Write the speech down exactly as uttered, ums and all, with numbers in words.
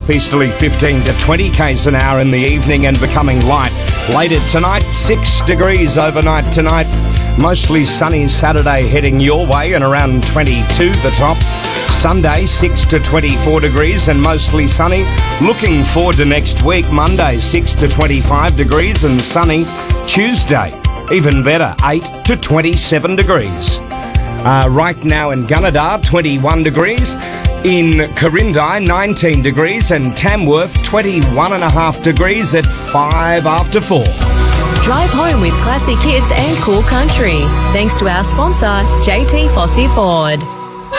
southeasterly fifteen to twenty k's an hour in the evening and becoming light. Later tonight, six degrees overnight tonight. Mostly sunny Saturday heading your way and around twenty-two the top. Sunday, six to twenty-four degrees and mostly sunny. Looking forward to next week, Monday, six to twenty-five degrees and sunny. Tuesday, even better, eight to twenty-seven degrees. Uh, right now in Gunnedah, twenty-one degrees. In Corindai, nineteen degrees. And Tamworth, twenty-one and a half degrees at five after four. Drive home with classy kids and cool country. Thanks to our sponsor, J T Fossey Ford.